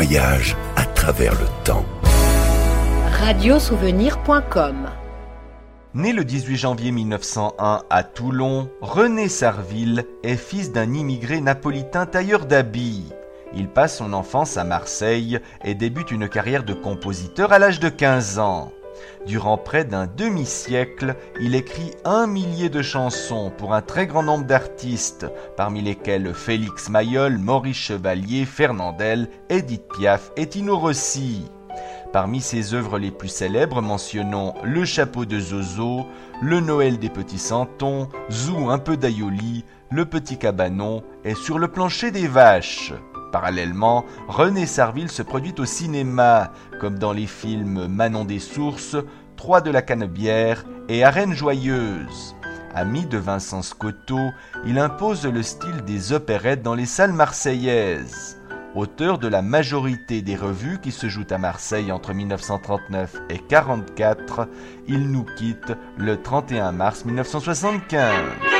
voyage à travers le temps. Radiosouvenir.com. Né le 18 janvier 1901 à Toulon, René Sarville est fils d'un immigré napolitain tailleur d'habits. Il passe son enfance à Marseille et débute une carrière de compositeur à l'âge de 15 ans. Durant près d'un demi-siècle, il écrit 1 millier de chansons pour un très grand nombre d'artistes, parmi lesquels Félix Mayol, Maurice Chevalier, Fernandel, Édith Piaf et Tino Rossi. Parmi ses œuvres les plus célèbres, mentionnons Le chapeau de Zozo, Le Noël des petits santons, Zou un peu d'aïoli, Le petit cabanon et Sur le plancher des vaches. Parallèlement, René Sarville se produit au cinéma, comme dans les films Manon des Sources, Trois de la Canebière et Arène Joyeuse. Ami de Vincent Scotto, il impose le style des opérettes dans les salles marseillaises. Auteur de la majorité des revues qui se jouent à Marseille entre 1939 et 1944, il nous quitte le 31 mars 1975.